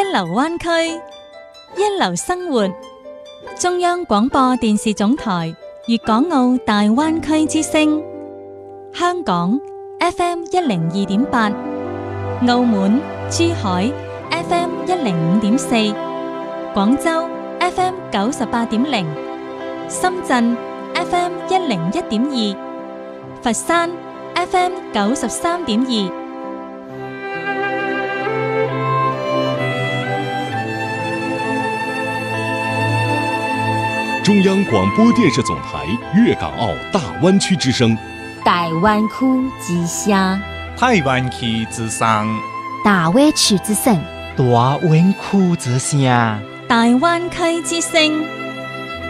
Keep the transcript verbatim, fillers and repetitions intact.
流灣區，一流生活。中央廣播電視總台粵港澳大灣區之聲，香港 F M 一零二點八，澳門、珠海 F M 一零五點四，廣州 F M 九十八點零，深圳 F M 一零一點二，佛山 F M 九十三點二。 中央广播电视总台粤港澳大湾区之声， 大湾区之声， 台湾区之声， 大湾区之声， 大湾区之声， 大灣區之聲。